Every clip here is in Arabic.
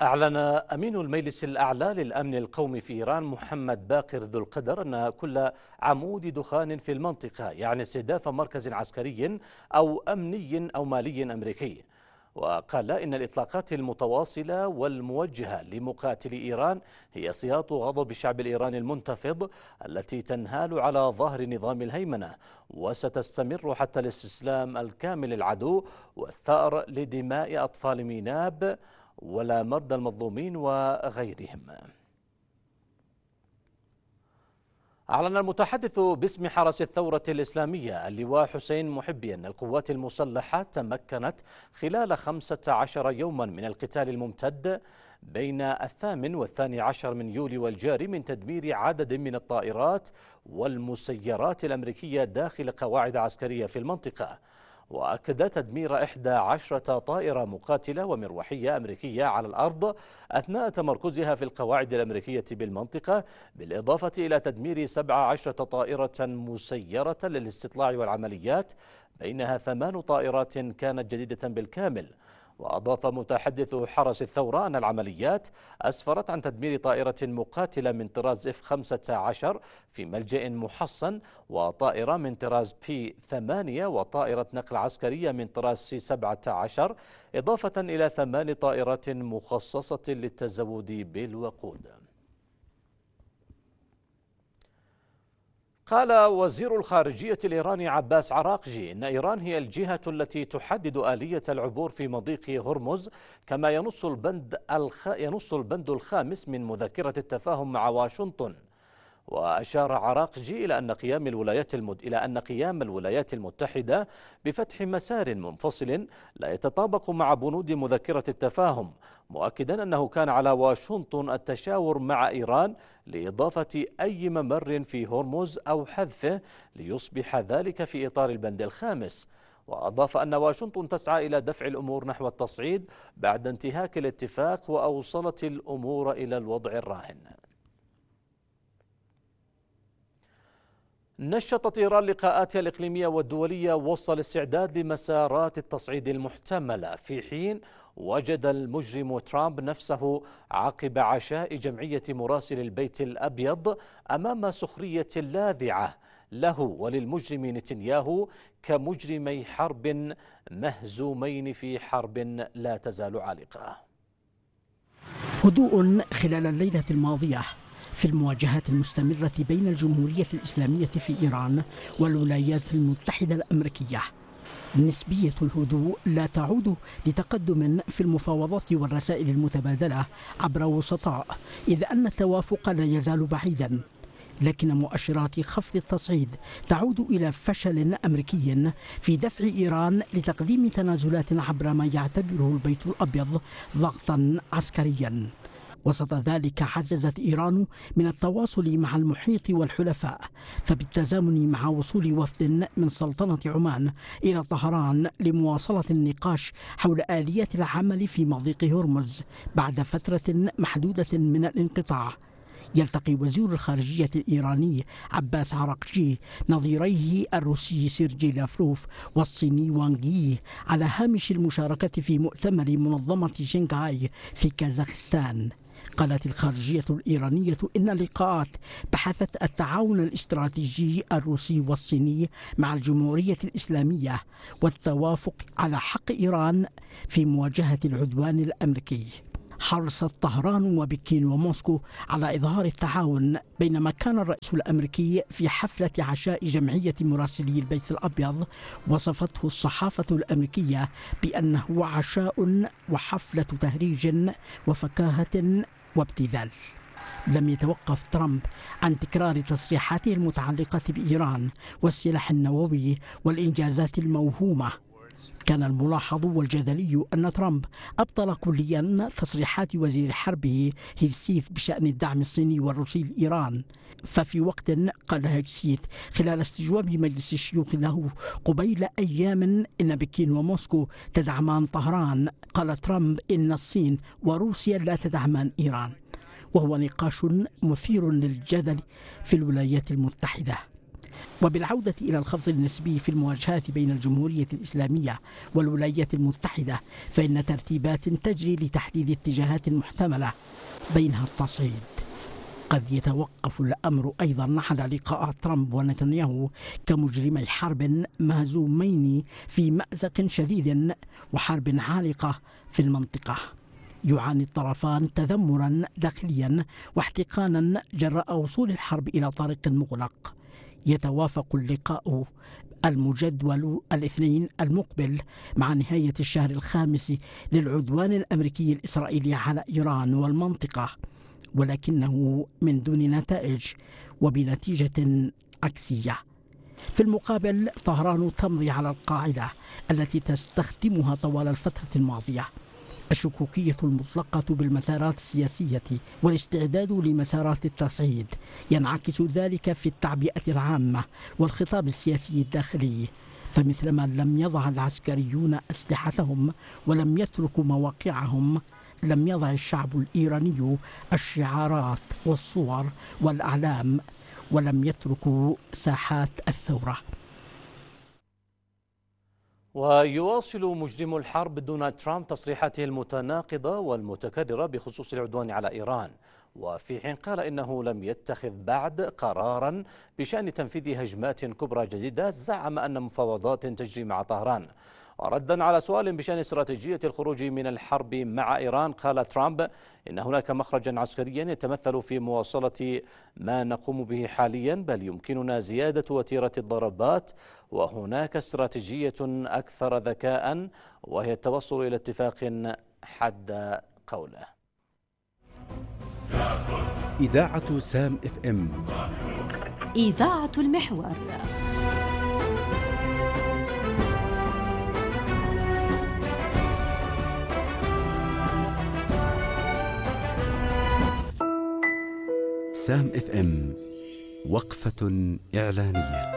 أعلن أمين المجلس الأعلى للأمن القومي في إيران محمد باقر ذو القدر أن كل عمود دخان في المنطقة يعني استهداف مركز عسكري أو أمني أو مالي أمريكي. وقال إن الإطلاقات المتواصلة والموجهة لمقاتلي إيران هي سياط غضب الشعب الإيراني المنتفض التي تنهال على ظهر نظام الهيمنة، وستستمر حتى الاستسلام الكامل للعدو والثأر لدماء أطفال ميناب ولا مرضى المظلومين وغيرهم. أعلن المتحدث باسم حرس الثورة الإسلامية اللواء حسين محبي أن القوات المسلحة تمكنت خلال 15 يوما من القتال الممتد بين 8 و12 من يوليو الجاري من تدمير عدد من الطائرات والمسيرات الأمريكية داخل قواعد عسكرية في المنطقة. وأكد تدمير 11 طائرة مقاتلة ومروحية أمريكية على الأرض أثناء تمركزها في القواعد الأمريكية بالمنطقة، بالإضافة إلى تدمير 17 طائرة مسيرة للاستطلاع والعمليات، بينها 8 طائرات كانت جديدة بالكامل. وأضاف متحدث حرس الثورة أن العمليات أسفرت عن تدمير طائرة مقاتلة من طراز F-15 في ملجأ محصن، وطائرة من طراز P-8 وطائرة نقل عسكرية من طراز C-17، إضافة إلى 8 طائرات مخصصة للتزود بالوقود. قال وزير الخارجية الإيراني عباس عراقجي إن إيران هي الجهة التي تحدد آلية العبور في مضيق هرمز، كما ينص البند الخامس من مذكرة التفاهم مع واشنطن. وأشار عراقجي إلى أن قيام الولايات المتحدة بفتح مسار منفصل لا يتطابق مع بنود مذكرة التفاهم، مؤكدا أنه كان على واشنطن التشاور مع إيران لإضافة أي ممر في هرمز أو حذفه ليصبح ذلك في إطار البند الخامس. وأضاف أن واشنطن تسعى إلى دفع الأمور نحو التصعيد بعد انتهاك الاتفاق، وأوصلت الأمور إلى الوضع الراهن. نشطت إيران لقاءاتها الإقليمية والدولية وسط الاستعداد لمسارات التصعيد المحتملة، في حين وجد المجرم ترامب نفسه عقب عشاء جمعية مراسل البيت الأبيض أمام سخرية لاذعة له وللمجرم نتنياهو كمجرمي حرب مهزومين في حرب لا تزال عالقة. هدوء خلال الليلة الماضية في المواجهات المستمرة بين الجمهورية الإسلامية في إيران والولايات المتحدة الأمريكية. نسبية الهدوء لا تعود لتقدم في المفاوضات والرسائل المتبادلة عبر وسطاء، إذ أن التوافق لا يزال بعيدا، لكن مؤشرات خفض التصعيد تعود إلى فشل أمريكي في دفع إيران لتقديم تنازلات عبر ما يعتبره البيت الأبيض ضغطا عسكريا. وسط ذلك عززت إيران من التواصل مع المحيط والحلفاء، فبالتزامن مع وصول وفد من سلطنة عمان إلى طهران لمواصلة النقاش حول آليات العمل في مضيق هرمز بعد فترة محدودة من الانقطاع، يلتقي وزير الخارجية الإيراني عباس عراقجي نظيريه الروسي سيرجي لافروف والصيني وانغ يي على هامش المشاركة في مؤتمر منظمة شنغهاي في كازاخستان. قالت الخارجية الإيرانية إن اللقاءات بحثت التعاون الاستراتيجي الروسي والصيني مع الجمهورية الإسلامية والتوافق على حق إيران في مواجهة العدوان الأمريكي. حرصت طهران وبكين وموسكو على إظهار التعاون، بينما كان الرئيس الأمريكي في حفلة عشاء جمعية مراسلي البيت الأبيض وصفته الصحافة الأمريكية بأنه عشاء وحفلة تهريج وفكاهة وابتذال. لم يتوقف ترامب عن تكرار تصريحاته المتعلقة بإيران والسلاح النووي والإنجازات الموهومة. كان الملاحظ والجدلي أن ترامب أبطل كليا تصريحات وزير حربه هيسيث بشأن الدعم الصيني والروسي لإيران، ففي وقت قال هيسيث خلال استجواب مجلس الشيوخ له قبيل أيام إن بكين وموسكو تدعمان طهران، قال ترامب إن الصين وروسيا لا تدعمان إيران، وهو نقاش مثير للجدل في الولايات المتحدة. وبالعودة إلى الخفض النسبي في المواجهات بين الجمهورية الإسلامية والولايات المتحدة، فإن ترتيبات تجري لتحديد اتجاهات محتملة بينها التصعيد. قد يتوقف الأمر أيضا على لقاء ترامب ونتنياهو كمجرمي حرب مهزومين في مأزق شديد وحرب عالقة في المنطقة. يعاني الطرفان تذمرا داخليا واحتقانا جراء وصول الحرب إلى طريق مغلق. يتوافق اللقاء المجدول الاثنين المقبل مع نهاية الشهر الخامس للعدوان الأمريكي الإسرائيلي على إيران والمنطقة، ولكنه من دون نتائج وبنتيجة عكسية. في المقابل طهران تمضي على القاعدة التي تستخدمها طوال الفترة الماضية: الشكوكية المطلقة بالمسارات السياسية والاستعداد لمسارات التصعيد. ينعكس ذلك في التعبئة العامة والخطاب السياسي الداخلي، فمثلما لم يضع العسكريون أسلحتهم ولم يتركوا مواقعهم، لم يضع الشعب الإيراني الشعارات والصور والأعلام ولم يتركوا ساحات الثورة. ويواصل مجرم الحرب دونالد ترامب تصريحاته المتناقضة والمتكررة بخصوص العدوان على إيران، وفي حين قال إنه لم يتخذ بعد قرارا بشأن تنفيذ هجمات كبرى جديدة، زعم أن مفاوضات تجري مع طهران. وردا على سؤال بشأن استراتيجية الخروج من الحرب مع إيران، قال ترامب إن هناك مخرجا عسكريا يتمثل في مواصلة ما نقوم به حاليا، بل يمكننا زيادة وتيرة الضربات، وهناك استراتيجية أكثر ذكاء وهي التوصل إلى اتفاق حد قوله. إذاعة سام اف ام، إذاعة المحور. سام اف ام، وقفة إعلانية.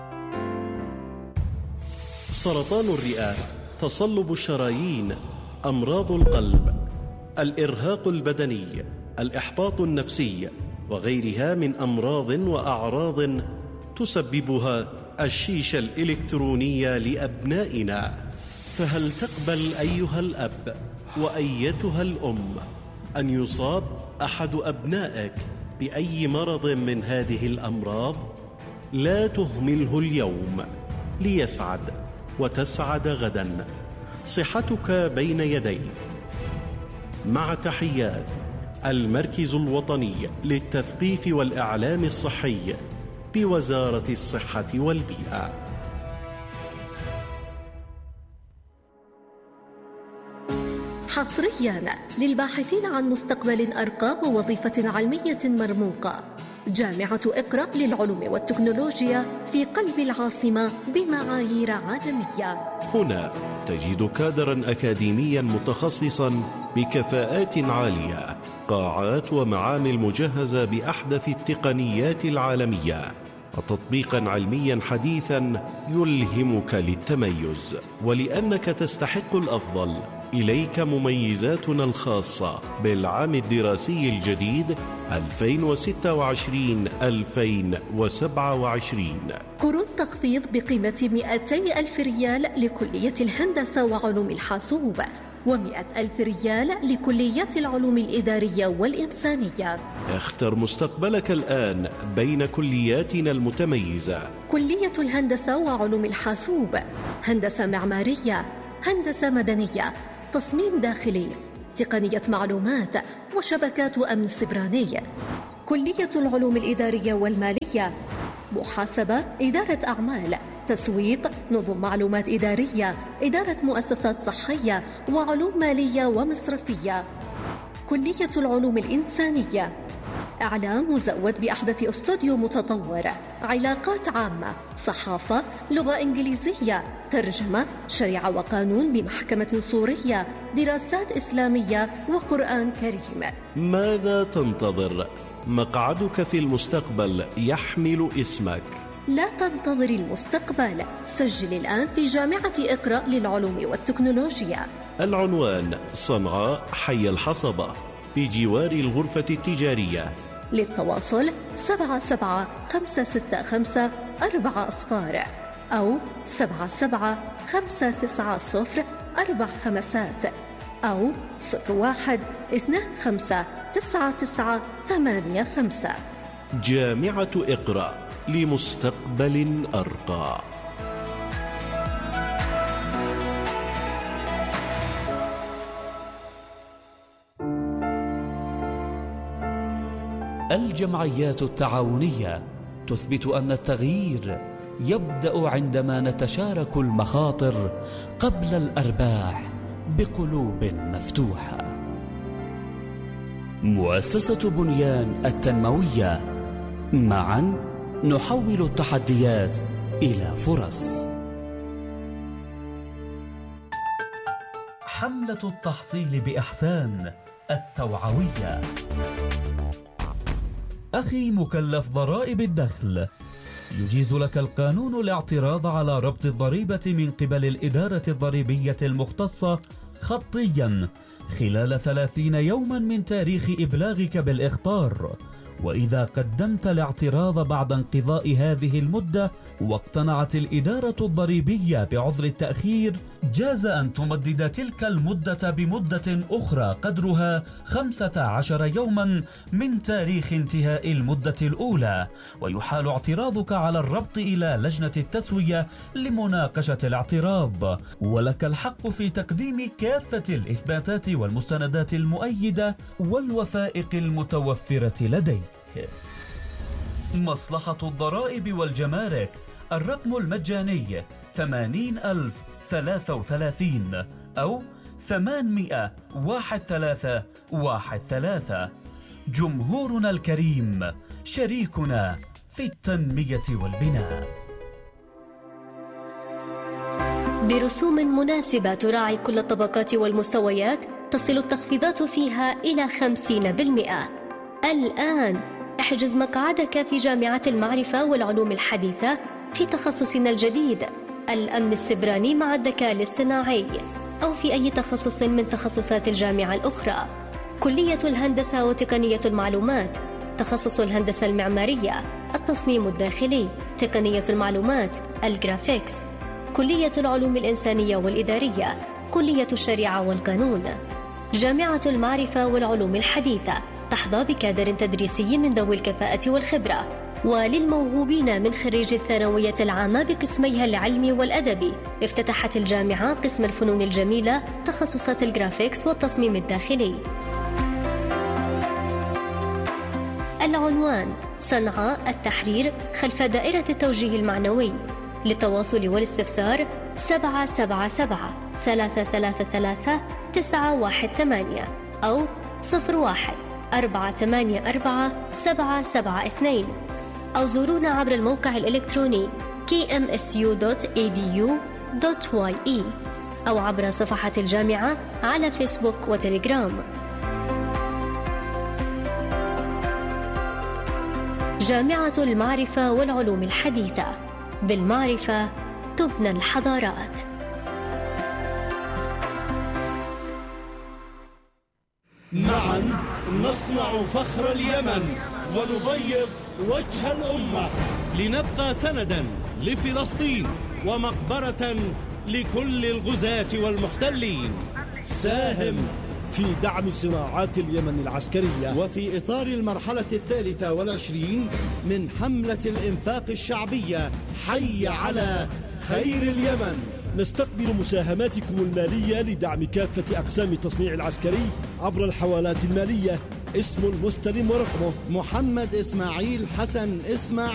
سرطان الرئة، تصلب الشرايين، أمراض القلب، الإرهاق البدني، الإحباط النفسي وغيرها من أمراض وأعراض تسببها الشيشة الإلكترونية لأبنائنا. فهل تقبل أيها الأب وأيتها الأم أن يصاب أحد أبنائك بأي مرض من هذه الأمراض؟ لا تهمله اليوم ليسعد وتسعد غدا. صحتك بين يديك. مع تحيات المركز الوطني للتثقيف والإعلام الصحي بوزارة الصحة والبيئة. حصريا للباحثين عن مستقبل أرقى ووظيفة علمية مرموقة، جامعة إقرأ للعلوم والتكنولوجيا في قلب العاصمة بمعايير عالمية. هنا تجد كادرا أكاديميا متخصصا بكفاءات عالية، قاعات ومعامل مجهزة بأحدث التقنيات العالمية، وتطبيقا علميا حديثا يلهمك للتميز. ولأنك تستحق الأفضل، إليك مميزاتنا الخاصة بالعام الدراسي الجديد 2026-2027. قروض تخفيض بقيمة 200,000 ريال لكلية الهندسة وعلوم الحاسوب، و100,000 ريال لكليات العلوم الإدارية والإنسانية. اختر مستقبلك الآن بين كلياتنا المتميزة: كلية الهندسة وعلوم الحاسوب، هندسة معمارية، هندسة مدنية، تصميم داخلي، تقنية معلومات وشبكات أمن سبراني. كلية العلوم الإدارية والمالية، محاسبة، إدارة أعمال، تسويق، نظم معلومات إدارية، إدارة مؤسسات صحية، وعلوم مالية ومصرفية. كلية العلوم الإنسانية، إعلام مزود بأحدث استوديو متطور، علاقات عامة، صحافة، لغة إنجليزية، ترجمة، شريعة وقانون بمحكمة سورية، دراسات إسلامية وقرآن كريم. ماذا تنتظر؟ مقعدك في المستقبل يحمل اسمك. لا تنتظر المستقبل، سجل الآن في جامعة إقرأ للعلوم والتكنولوجيا. العنوان: صنعاء، حي الحصبة، بجوار الغرفة التجارية. للتواصل 77565 4 أصفار أو 77590 4 خمسات أو 01259985. جامعة اقرأ لمستقبل أرقى. الجمعيات التعاونية تثبت أن التغيير يبدأ عندما نتشارك المخاطر قبل الأرباح بقلوب مفتوحة. مؤسسة بنيان التنموية، معا نحول التحديات إلى فرص. حملة التحصيل بإحسان التوعوية. أخي مكلف ضرائب الدخل، يجيز لك القانون الاعتراض على ربط الضريبة من قبل الإدارة الضريبية المختصة خطياً خلال 30 يوماً من تاريخ إبلاغك بالإخطار، وإذا قدمت الاعتراض بعد انقضاء هذه المدة واقتنعت الإدارة الضريبية بعذر التأخير، جاز أن تمدد تلك المدة بمدة أخرى قدرها 15 يوما من تاريخ انتهاء المدة الأولى، ويحال اعتراضك على الربط إلى لجنة التسوية لمناقشة الاعتراض، ولك الحق في تقديم كافة الإثباتات والمستندات المؤيدة والوثائق المتوفرة لديك. مصلحة الضرائب والجمارك، الرقم المجاني 80,033 أو 800-1313. جمهورنا الكريم شريكنا في التنمية والبناء. برسوم مناسبة تراعي كل الطبقات والمستويات، تصل التخفيضات فيها إلى 50%. الآن احجز مقعدك في جامعة المعرفة والعلوم الحديثة في تخصصنا الجديد الأمن السبراني مع الذكاء الاصطناعي، أو في أي تخصص من تخصصات الجامعة الأخرى. كلية الهندسة وتقنية المعلومات، تخصص الهندسة المعمارية، التصميم الداخلي، تقنية المعلومات، الجرافيكس، كلية العلوم الإنسانية والإدارية، كلية الشريعة والقانون. جامعة المعرفة والعلوم الحديثة تحظى بكادر تدريسي من ذوي الكفاءة والخبرة، وللموهوبين من خريج الثانوية العامة بقسميها العلمي والأدبي افتتحت الجامعة قسم الفنون الجميلة، تخصصات الجرافيكس والتصميم الداخلي. العنوان: صنعاء التحرير خلف دائرة التوجيه المعنوي. للتواصل والاستفسار 777-333-918 أو 01-484-772 أو زورونا عبر الموقع الإلكتروني kmsu.edu.ye أو عبر صفحة الجامعة على فيسبوك وتليجرام. جامعة المعرفة والعلوم الحديثة، بالمعرفة تبنى الحضارات. معا نصنع فخر اليمن ونبيض وجه الأمة، لنبقى سندا لفلسطين ومقبرة لكل الغزاة والمحتلين. ساهم في دعم صناعات اليمن العسكرية، وفي إطار المرحلة 23 من حملة الإنفاق الشعبية حي على خير اليمن. نستقبل مساهماتكم المالية لدعم كافة أقسام التصنيع العسكري عبر الحوالات المالية. اسم المستلم ورقمه: محمد إسماعيل حسن إسماعيل.